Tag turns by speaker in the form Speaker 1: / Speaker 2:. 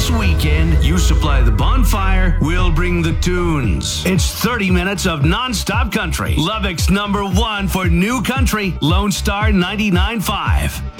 Speaker 1: This weekend, you supply the bonfire, we'll bring the tunes. It's 30 minutes of non-stop country. Lubbock's #1 for new country, Lone Star 99.5.